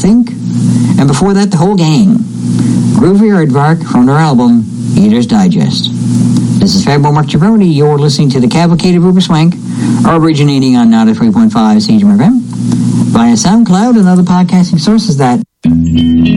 Think, and before that, the whole gang. Groovy Aardvark from their album, Eater's Digest. This is Fabo Mark Jabroni. You're listening to the Cavalcade of Uber Swank, originating on 93.5 CGM FM, via SoundCloud and other podcasting sources that